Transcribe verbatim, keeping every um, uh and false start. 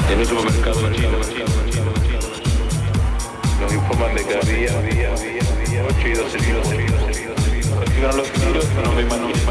En un supermercado chino nos informan de que había ocho y doce tiros. Reciben los tiros, no vemos